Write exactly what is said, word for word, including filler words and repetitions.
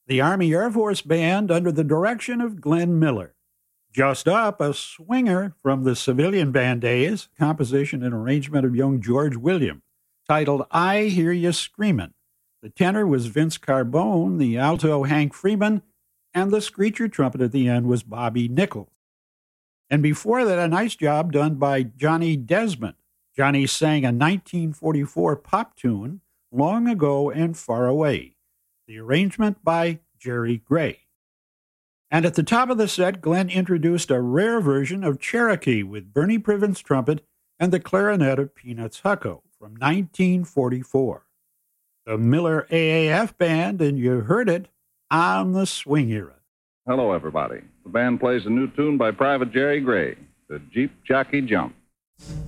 the Army Air Force Band under the direction of Glenn Miller. Just up, a swinger from the civilian band days, composition and arrangement of young George Williams, titled I Hear Ya Screamin'. The tenor was Vince Carbone, the alto Hank Freeman, and the screecher trumpet at the end was Bobby Nichols. And before that, a nice job done by Johnny Desmond. Johnny sang a nineteen forty-four pop tune, Long Ago and Far Away. The arrangement by Jerry Gray. And at the top of the set, Glenn introduced a rare version of Cherokee with Bernie Privens trumpet and the clarinet of Peanuts Hucko from nineteen forty-four. The Miller A A F Band, and you heard it on the Swing Era. Hello, everybody. The band plays a new tune by Private Jerry Gray, the Jeep Jockey Jump.